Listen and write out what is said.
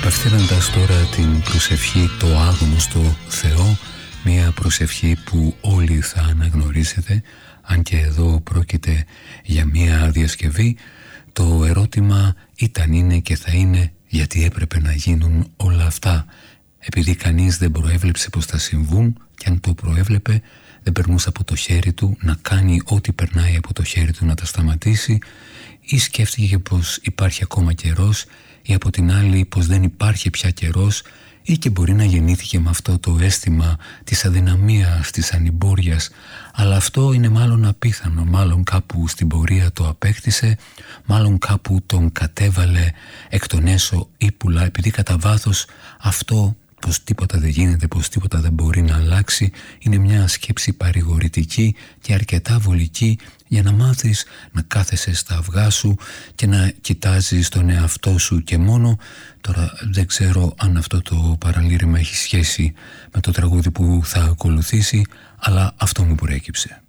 Απευθύνοντας τώρα την προσευχή το άγνωστο Θεό, μια προσευχή που όλοι θα αναγνωρίσετε, αν και εδώ πρόκειται για μια διασκευή, το ερώτημα ήταν, είναι και θα είναι γιατί έπρεπε να γίνουν όλα αυτά. Επειδή κανείς δεν προέβλεψε πως θα συμβούν, και αν το προέβλεπε δεν περνούσε από το χέρι του να κάνει ό,τι περνάει από το χέρι του να τα σταματήσει, ή σκέφτηκε πως υπάρχει ακόμα καιρός, ή από την άλλη πως δεν υπάρχει πια καιρός, ή και μπορεί να γεννήθηκε με αυτό το αίσθημα της αδυναμίας, της ανημπόριας, αλλά αυτό είναι μάλλον απίθανο, μάλλον κάπου στην πορεία το απέκτησε, μάλλον κάπου τον κατέβαλε εκ των έσω ύπουλα, επειδή κατά βάθος αυτό πως τίποτα δεν γίνεται, πως τίποτα δεν μπορεί να αλλάξει, είναι μια σκέψη παρηγορητική και αρκετά βολική για να μάθεις να κάθεσαι στα αυγά σου και να κοιτάζεις τον εαυτό σου και μόνο. Τώρα δεν ξέρω αν αυτό το παραλήρημα έχει σχέση με το τραγούδι που θα ακολουθήσει, αλλά αυτό μου προέκυψε.